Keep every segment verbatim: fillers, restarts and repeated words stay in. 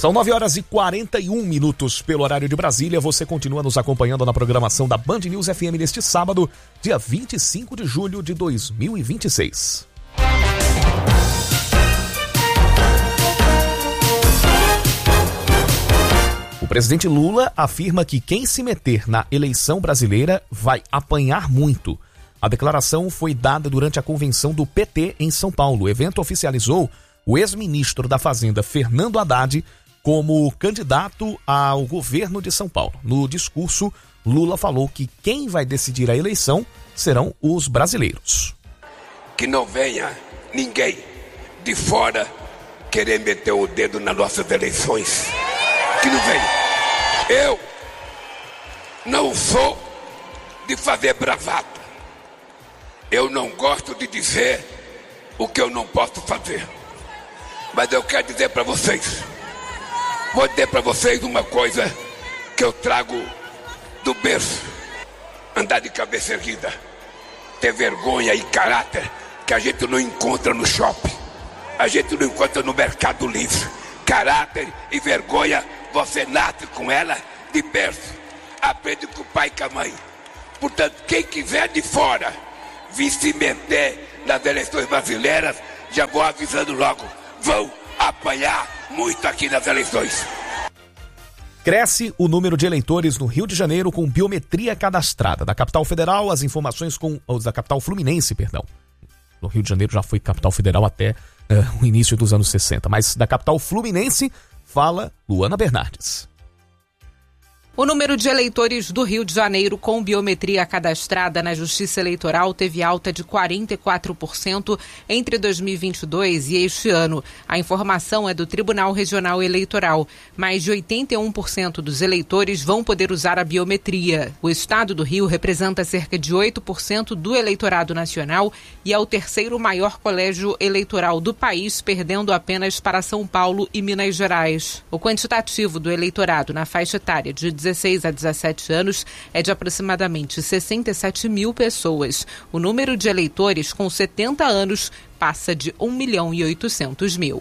São nove horas e quarenta e um minutos pelo horário de Brasília. Você continua nos acompanhando na programação da Band News F M neste sábado, dia vinte e cinco de julho de dois mil e vinte e seis. O presidente Lula afirma que quem se meter na eleição brasileira vai apanhar muito. A declaração foi dada durante a convenção do P T em São Paulo. O evento oficializou o ex-ministro da Fazenda, Fernando Haddad, como candidato ao governo de São Paulo. No discurso, Lula falou que quem vai decidir a eleição serão os brasileiros. Que não venha ninguém de fora querer meter o dedo nas nossas eleições. Que não venha. Eu não sou de fazer bravata. Eu não gosto de dizer o que eu não posso fazer. Mas eu quero dizer para vocês, vou dizer para vocês uma coisa que eu trago do berço. Andar de cabeça erguida, ter vergonha e caráter que a gente não encontra no shopping, a gente não encontra no Mercado Livre. Caráter e vergonha, você nasce com ela de berço. Aprende com o pai e com a mãe. Portanto, quem quiser de fora vir se meter nas eleições brasileiras, já vou avisando logo, vão apanhar muito aqui nas eleições. Cresce o número de eleitores no Rio de Janeiro com biometria cadastrada. Da capital federal, as informações com... da capital fluminense, perdão. No Rio de Janeiro já foi capital federal até uh, o início dos anos sessenta. Mas da capital fluminense, fala Luana Bernardes. O número de eleitores do Rio de Janeiro com biometria cadastrada na Justiça Eleitoral teve alta de quarenta e quatro por cento entre dois mil e vinte e dois e este ano. A informação é do Tribunal Regional Eleitoral. Mais de oitenta e um por cento dos eleitores vão poder usar a biometria. O estado do Rio representa cerca de oito por cento do eleitorado nacional e é o terceiro maior colégio eleitoral do país, perdendo apenas para São Paulo e Minas Gerais. O quantitativo do eleitorado na faixa etária de dezesseis a dezessete anos é de aproximadamente sessenta e sete mil pessoas. O número de eleitores com setenta anos passa de um milhão e oitocentos mil.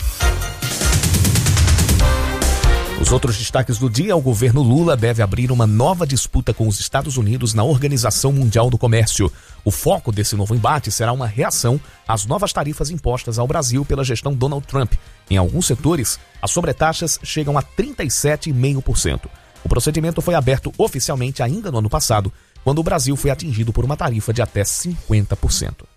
Os outros destaques do dia: o governo Lula deve abrir uma nova disputa com os Estados Unidos na Organização Mundial do Comércio. O foco desse novo embate será uma reação às novas tarifas impostas ao Brasil pela gestão Donald Trump. Em alguns setores, as sobretaxas chegam a trinta e sete vírgula cinco por cento. O procedimento foi aberto oficialmente ainda no ano passado, quando o Brasil foi atingido por uma tarifa de até cinquenta por cento.